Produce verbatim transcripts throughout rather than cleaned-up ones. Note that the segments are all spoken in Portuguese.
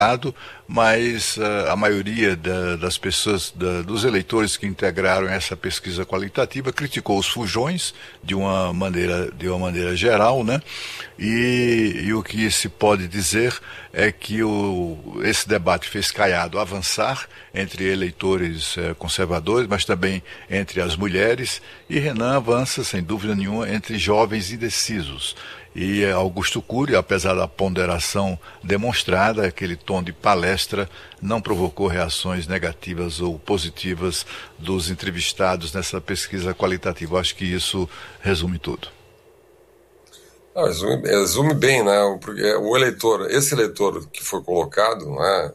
mas uh, a maioria da, das pessoas, da, dos eleitores que integraram essa pesquisa qualitativa criticou os fujões de uma maneira, de uma maneira geral, né? E, e o que se pode dizer é que o, esse debate fez Caiado avançar entre eleitores eh, conservadores, mas também entre as mulheres, e Renan avança, sem dúvida nenhuma, entre jovens indecisos. E Augusto Cury, apesar da ponderação demonstrada, aquele tom de palestra não provocou reações negativas ou positivas dos entrevistados nessa pesquisa qualitativa. Acho que isso resume tudo. Não, resume, resume bem, né? Porque o eleitor, esse eleitor que foi colocado, né,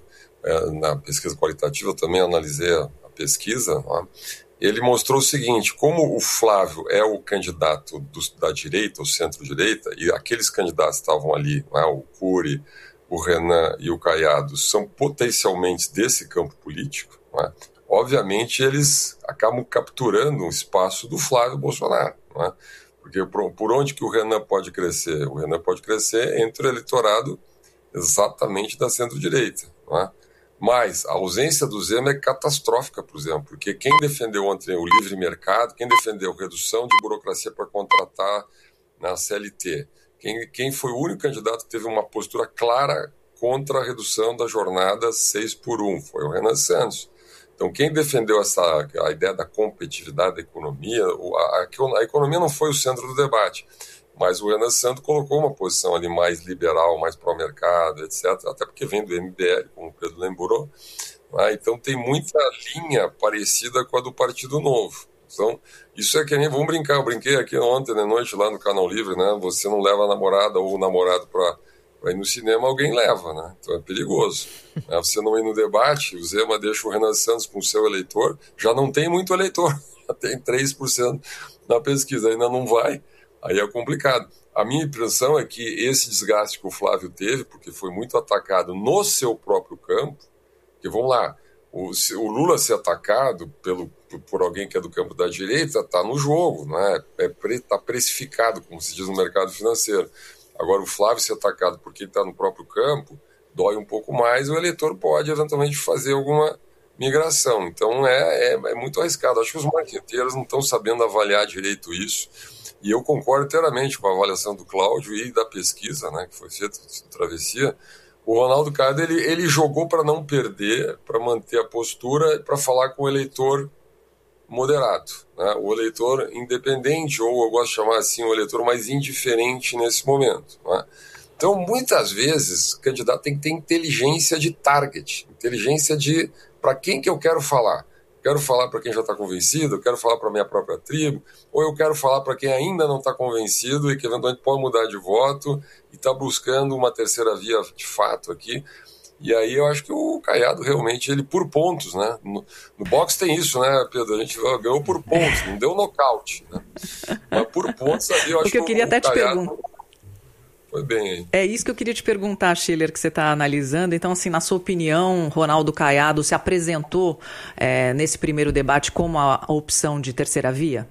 na pesquisa qualitativa, eu também analisei a pesquisa, né, ele mostrou o seguinte: como o Flávio é o candidato do, da direita, o centro-direita, e aqueles candidatos que estavam ali, né, o Cury, o Renan e o Caiado, são potencialmente desse campo político, né, obviamente eles acabam capturando o espaço do Flávio Bolsonaro, né, porque por, por onde que o Renan pode crescer? O Renan pode crescer entre o eleitorado exatamente da centro-direita, né? Mas a ausência do Zema é catastrófica, por exemplo, porque quem defendeu ontem o livre mercado, quem defendeu redução de burocracia para contratar na C L T, quem, quem foi o único candidato que teve uma postura clara contra a redução da jornada seis por um, foi o Renan Santos. Então, quem defendeu essa, a ideia da competitividade da economia, a, a, a economia não foi o centro do debate, mas o Renan Santos colocou uma posição ali mais liberal, mais pró-mercado, etcétera, até porque vem do M B L, como o Pedro lembrou, né? Então tem muita linha parecida com a do Partido Novo. Então, isso é que nem, vamos brincar, eu brinquei aqui ontem de noite lá no Canal Livre, né? Você não leva a namorada ou o namorado para ir no cinema, alguém leva, né? Então é perigoso. Né? Você não ir no debate, o Zema deixa o Renan Santos com o seu eleitor, já não tem muito eleitor, já tem três por cento na pesquisa, ainda não vai. Aí é complicado. A minha impressão é que esse desgaste que o Flávio teve, porque foi muito atacado no seu próprio campo, que vamos lá, o, o Lula ser atacado pelo, por alguém que é do campo da direita está no jogo, né? É, tá precificado, como se diz no mercado financeiro. Agora o Flávio ser atacado por quem está no próprio campo dói um pouco mais, o eleitor pode eventualmente fazer alguma migração. Então é, é, é muito arriscado. Acho que os marqueteiros não estão sabendo avaliar direito isso. E eu concordo inteiramente com a avaliação do Cláudio e da pesquisa, né, que foi feita de Travessia. O Ronaldo Caiado, ele, ele jogou para não perder, para manter a postura, para falar com o eleitor moderado, né, o eleitor independente, ou eu gosto de chamar assim, o eleitor mais indiferente nesse momento, né. Então, muitas vezes, o candidato tem que ter inteligência de target, inteligência de para quem que eu quero falar. Quero falar para quem já está convencido, eu quero falar para a minha própria tribo, ou eu quero falar para quem ainda não está convencido e que eventualmente pode mudar de voto e está buscando uma terceira via de fato aqui. E aí eu acho que o Caiado realmente, ele por pontos, né? No, no boxe tem isso, né, Pedro? A gente ganhou por pontos, não deu nocaute, né? Mas por pontos ali eu acho que eu queria que até o Caiado... te perguntar. Foi bem aí. É isso que eu queria te perguntar, Schiller, que você está analisando. Então, assim, na sua opinião, Ronaldo Caiado se apresentou é, nesse primeiro debate como a, a opção de terceira via?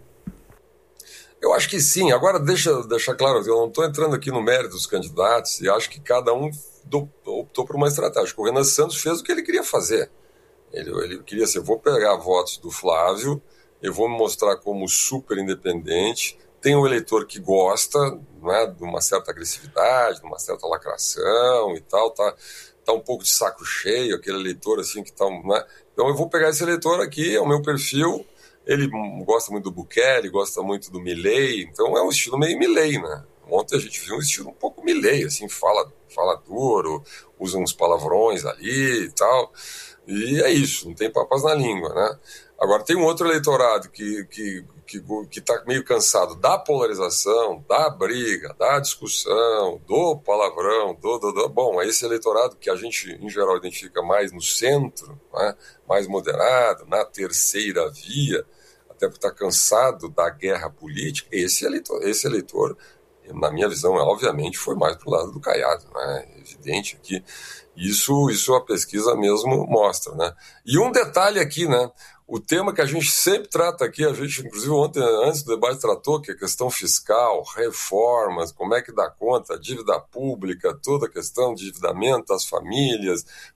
Eu acho que sim. Agora, deixa deixar claro, eu não estou entrando aqui no mérito dos candidatos e acho que cada um do, optou por uma estratégia. O Renan Santos fez o que ele queria fazer. Ele, ele queria assim, eu vou pegar votos do Flávio, eu vou me mostrar como super independente. Tem um eleitor que gosta, né, de uma certa agressividade, de uma certa lacração e tal, tá, tá um pouco de saco cheio, aquele eleitor assim que tá... Né? Então eu vou pegar esse eleitor aqui, é o meu perfil, ele gosta muito do Bukele, gosta muito do Milei, então é um estilo meio Milei, né? Ontem a gente viu um estilo um pouco Milei, assim, fala, fala duro, usa uns palavrões ali e tal, e é isso, não tem papas na língua, né? Agora tem um outro eleitorado que... que que que está meio cansado da polarização, da briga, da discussão, do palavrão, do, do, do... Bom, é esse eleitorado que a gente, em geral, identifica mais no centro, né? Mais moderado, na terceira via, até por estar cansado da guerra política. Esse eleitor, esse eleitor, na minha visão, obviamente, foi mais para o lado do Caiado, né? É evidente que isso, isso a pesquisa mesmo mostra, né? E um detalhe aqui, né? o tema que a gente sempre trata aqui, a gente, inclusive, ontem, antes do debate, tratou, que é a questão fiscal, reformas, como é que dá conta, dívida pública, toda a questão de endividamento das famílias,